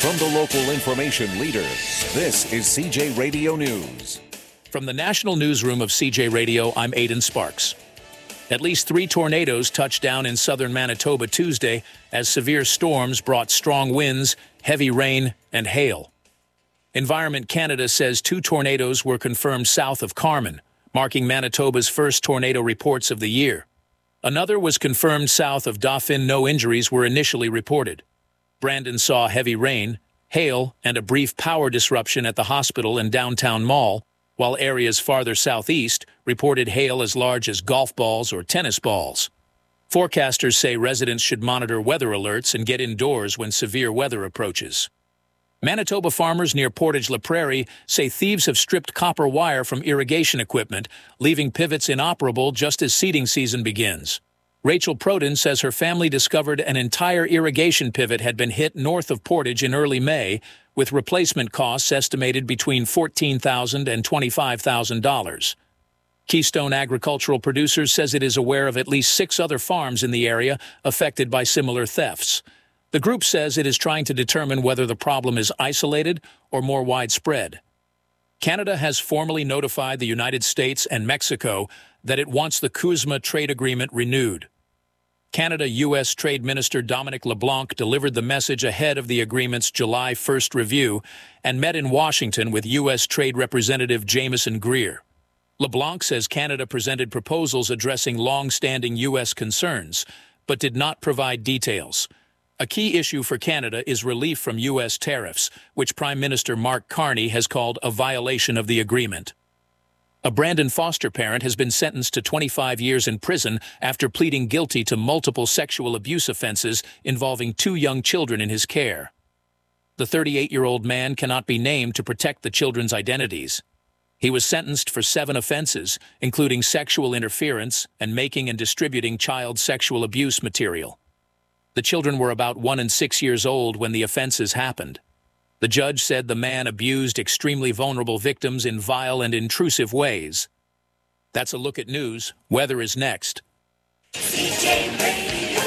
From the local information leader, this is CJ Radio News. From the National Newsroom of CJ Radio, I'm Aidan Sparks. At least 3 tornadoes touched down in southern Manitoba Tuesday as severe storms brought strong winds, heavy rain, and hail. Environment Canada says 2 tornadoes were confirmed south of Carman, marking Manitoba's first tornado reports of the year. Another was confirmed south of Dauphin. No injuries were initially reported. Brandon saw heavy rain, hail, and a brief power disruption at the hospital and downtown mall, while areas farther southeast reported hail as large as golf balls or tennis balls. Forecasters say residents should monitor weather alerts and get indoors when severe weather approaches. Manitoba farmers near Portage La Prairie say thieves have stripped copper wire from irrigation equipment, leaving pivots inoperable just as seeding season begins. Rachel Proden says her family discovered an entire irrigation pivot had been hit north of Portage in early May, with replacement costs estimated between $14,000 and $25,000. Keystone Agricultural Producers says it is aware of at least 6 other farms in the area affected by similar thefts. The group says it is trying to determine whether the problem is isolated or more widespread. Canada has formally notified the United States and Mexico that it wants the CUSMA trade agreement renewed. Canada-U.S. Trade Minister Dominic LeBlanc delivered the message ahead of the agreement's July 1st review and met in Washington with U.S. Trade Representative Jameson Greer. LeBlanc says Canada presented proposals addressing long-standing U.S. concerns, but did not provide details. A key issue for Canada is relief from U.S. tariffs, which Prime Minister Mark Carney has called a violation of the agreement. A Brandon foster parent has been sentenced to 25 years in prison after pleading guilty to multiple sexual abuse offenses involving 2 young children in his care. The 38-year-old man cannot be named to protect the children's identities. He was sentenced for 7 offenses, including sexual interference and making and distributing child sexual abuse material. The children were about 1 and 6 years old when the offenses happened. The judge said the man abused extremely vulnerable victims in vile and intrusive ways. That's a look at news. Weather is next. CJ Radio,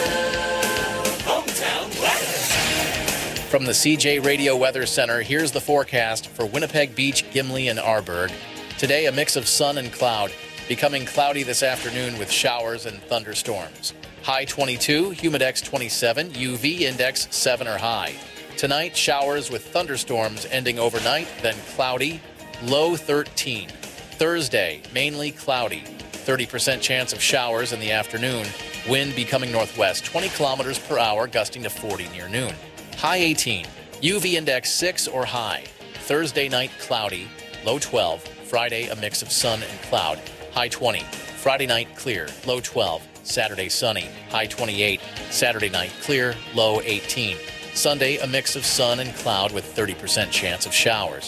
hometown weather. From the CJ Radio Weather Center, here's the forecast for Winnipeg Beach, Gimli, and Arborg. Today, a mix of sun and cloud, becoming cloudy this afternoon with showers and thunderstorms. High 22, humidex 27, UV index 7 or high. Tonight, showers with thunderstorms ending overnight, then cloudy, low 13. Thursday, mainly cloudy, 30% chance of showers in the afternoon, wind becoming northwest, 20 kilometers per hour, gusting to 40 near noon. High 18, UV index 6 or high. Thursday night, cloudy, low 12. Friday, a mix of sun and cloud, high 20. Friday night, clear, low 12. Saturday, sunny, high 28. Saturday night, clear, low 18. Sunday, a mix of sun and cloud with 30% chance of showers.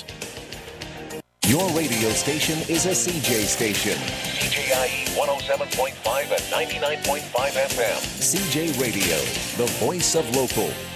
Your radio station is a CJ station. CJIE 107.5 and 99.5 FM. CJ Radio, the voice of local.